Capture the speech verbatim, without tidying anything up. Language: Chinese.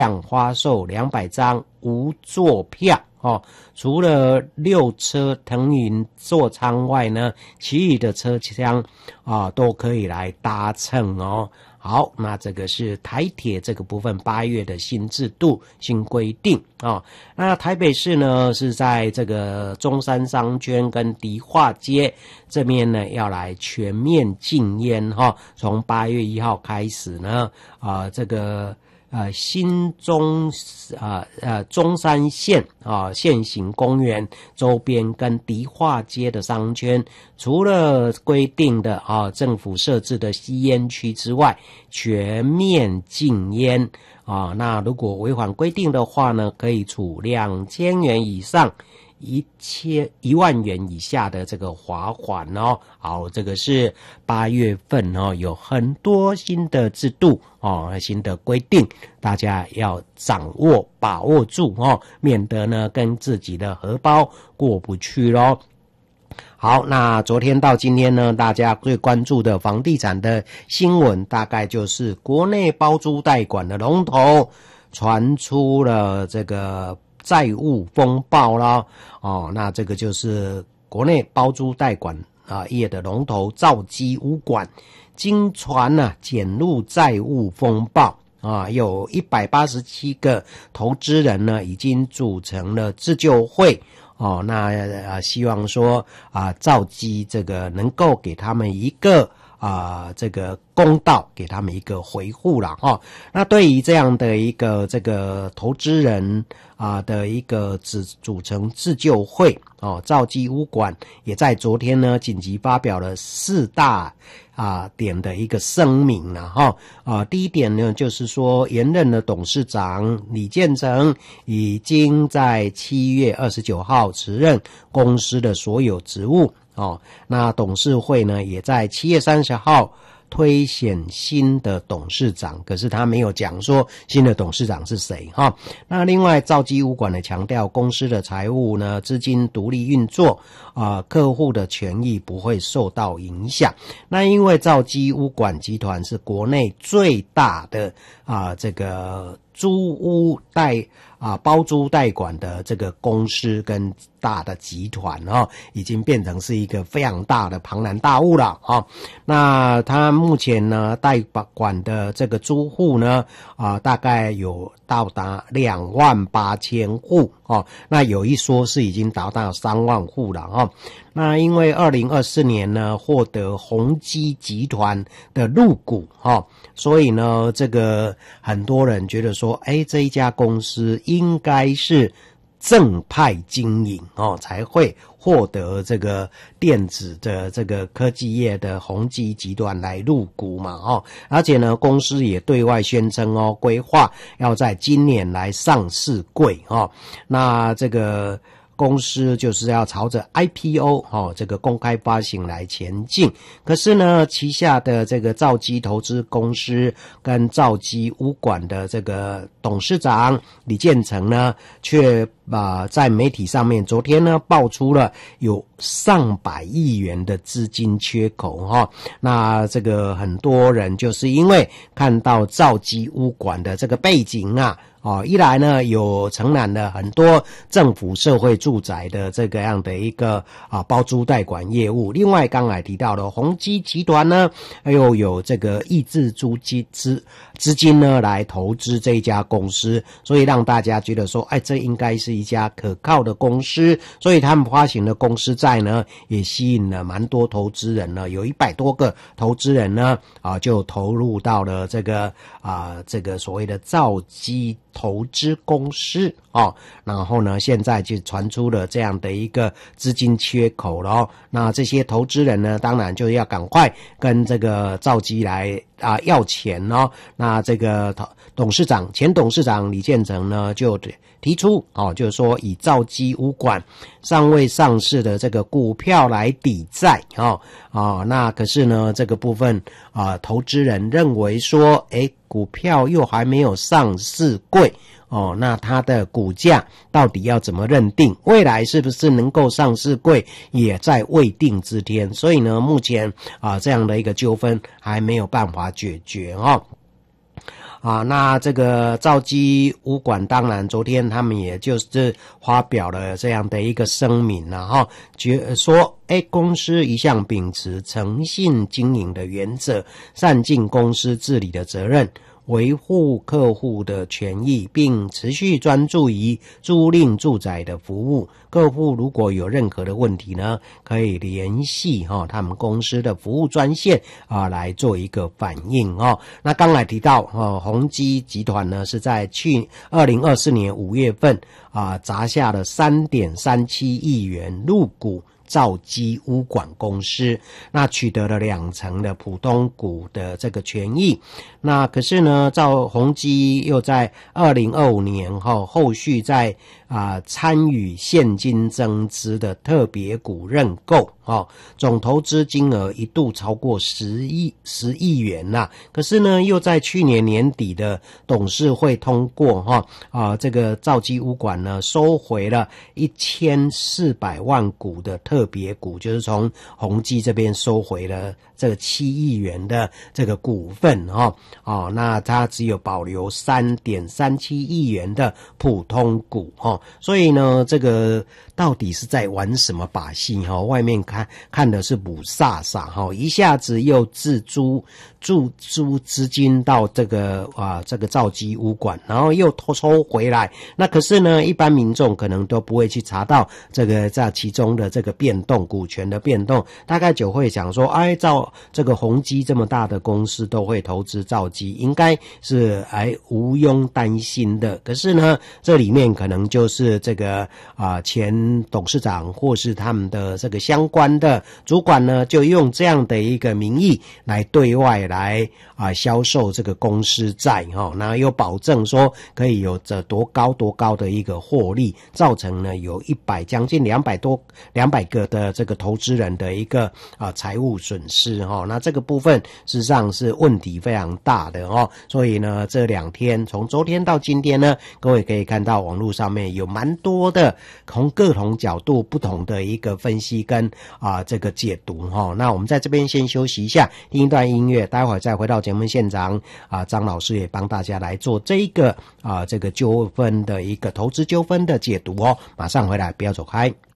量发售两百张无座票哦。除了六车腾云座舱外呢，其余的车厢啊都可以来搭乘哦。好，那这个是台铁这个部分八月的新制度、新规定啊、哦。那台北市呢是在这个中山商圈跟迪化街这边呢要来全面禁烟哈、哦。从八月一号开始呢，啊、呃、这个。呃，新中啊呃中山线啊现行公园周边跟迪化街的商圈，除了规定的啊政府设置的吸烟区之外，全面禁烟啊。那如果违反规定的话呢，可以处两千元以上一千一万元以下的这个罚款哦。好，这个是八月份哦，有很多新的制度哦，新的规定，大家要掌握把握住哦，免得呢跟自己的荷包过不去咯。好，那昨天到今天呢，大家最关注的房地产的新闻，大概就是国内包租代管的龙头传出了这个债务风暴啦，哦，那这个就是国内包租代管啊业的龙头兆基屋管，经传呢、啊、卷入债务风暴啊，有一百八十七个投资人呢已经组成了自救会哦，那呃希望说啊兆基这个能够给他们一个啊、呃，这个公道，给他们一个回复啦哈、哦。那对于这样的一个这个投资人啊、呃、的一个组组成自救会哦，兆基屋管也在昨天呢紧急发表了四大啊点的一个声明了哈啊。第一点呢就是说，原任的董事长李建成已经在七月二十九号辞任公司的所有职务。哦，那董事会呢也在七月三十号推选新的董事长，可是他没有讲说新的董事长是谁哈、哦。那另外兆基屋管呢强调公司的财务呢资金独立运作啊、呃，客户的权益不会受到影响。那因为兆基屋管集团是国内最大的啊、呃、这个租屋代啊包租代管的这个公司跟大的集团哦，已经变成是一个非常大的庞然大物了啊、哦。那他目前呢代管的这个租户呢啊、呃、大概有到达两万八千户哦，那有一说是已经达到三万户了哦。那因为二零二四年呢获得宏基集团的入股哦，所以呢这个很多人觉得说，哎，这一家公司应该是正派经营哦，才会获得这个电子的这个科技业的宏基集团来入股嘛哦，而且呢，公司也对外宣称哦，规划要在今年来上市柜哦，那这个公司就是要朝着 I P O 哦这个公开发行来前进，可是呢，旗下的这个兆基投资公司跟兆基屋管的这个董事长李建成呢，却啊、呃、在媒体上面昨天呢爆出了有上百亿元的资金缺口哈、哦。那这个很多人就是因为看到兆基屋管的这个背景啊。哦，一来呢有承揽了很多政府社会住宅的这个样的一个啊包租代管业务，另外刚才提到的宏基集团呢，又有这个抑制租金资资金呢来投资这一家公司，所以让大家觉得说，哎，这应该是一家可靠的公司，所以他们发行的公司债呢，也吸引了蛮多投资人呢，有一百多个投资人呢啊就投入到了这个啊这个所谓的兆基投资公司哦，然后呢，现在就传出了这样的一个资金缺口了哦。那这些投资人呢，当然就要赶快跟这个兆基来啊要钱哦。那这个董事长前董事长李建成呢，就提出哦，就是说以兆基屋管尚未上市的这个股票来抵债哦啊，那可是呢，这个部分啊，投资人认为说，诶，股票又还没有上市柜哦，那它的股价到底要怎么认定？未来是不是能够上市柜，也在未定之天。所以呢，目前啊这样的一个纠纷还没有办法解决哦。 啊，那这个兆基物管当然昨天他们也就是发表了这样的一个声明了哈，觉说哎，公司一向秉持诚信经营的原则，善尽公司治理的责任，维护客户的权益，并持续专注于租赁住宅的服务。客户如果有任何的问题呢，可以联系哈、哦、他们公司的服务专线啊来做一个反应哦。那刚才提到哦，宏基集团呢是在去二零二四年五月份啊砸下了 三点三七亿元入股兆基物管公司，那取得了两成的普通股的这个权益。那可是呢，兆宏基又在二零二五年后后续在啊、呃、参与现金增资的特别股认购哦，总投资金额一度超过十亿十亿元呐、啊。可是呢，又在去年年底的董事会通过哈啊、呃、这个兆基物管呢收回了一千四百万股的特别股，就是从宏基这边收回了这个七亿元的这个股份哈哦，那它只有保留 三点三七亿元的普通股哈、哦，所以呢，这个到底是在玩什么把戏哈、哦？外面看看的是不飒飒哈，一下子又自租注租资金到这个啊这个兆基物管，然后又偷抽回来。那可是呢，一般民众可能都不会去查到这个在其中的这个变动，股权的变动，大概就会想说，哎，照这个宏基这么大的公司都会投资兆基，应该是哎无庸担心的。可是呢，这里面可能就是这个啊、呃、前董事长或是他们的这个相关的主管呢，就用这样的一个名义来对外来啊、呃、销售这个公司债哈、哦，那又保证说可以有着多高多高的一个获利，造成呢有一百将近两百多两百个的这个投资人的一个啊、呃、财务损失哈、哦，那这个部分事实上是问题非常大的哦，所以呢这两天从昨天到今天呢，各位可以看到网络上面有蛮多的从各种角度不同的一个分析跟啊、呃、这个解读哈、哦。那我们在这边先休息一下，听一段音乐，待会儿再回到节目现场啊、呃，张老师也帮大家来做这一个啊、呃、这个纠纷的一个投资纠纷的解读哦，马上回来，不要走开。